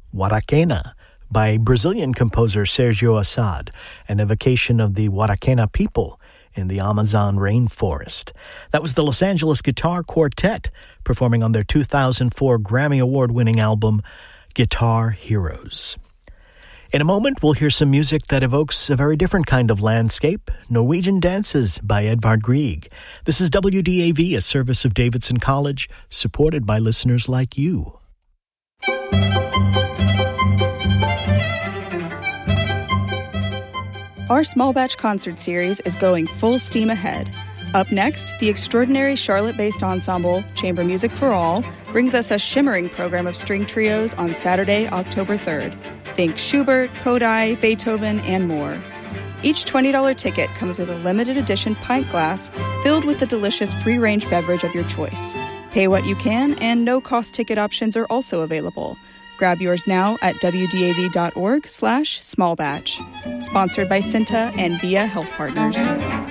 Warakena by Brazilian composer Sergio Assad, an evocation of the Warakena people in the Amazon rainforest. That was the Los Angeles Guitar Quartet performing on their 2004 Grammy Award-winning album, Guitar Heroes. In a moment, we'll hear some music that evokes a very different kind of landscape, Norwegian Dances by Edvard Grieg. This is WDAV, a service of Davidson College, supported by listeners like you. Our small batch concert series is going full steam ahead. Up next, the extraordinary Charlotte-based ensemble, Chamber Music for All, brings us a shimmering program of string trios on Saturday, October 3rd. Think Schubert, Kodály, Beethoven, and more. Each $20 ticket comes with a limited edition pint glass filled with the delicious free-range beverage of your choice. Pay what you can, and no-cost ticket options are also available. Grab yours now at wdav.org/smallbatch. Sponsored by Cinta and Via Health Partners.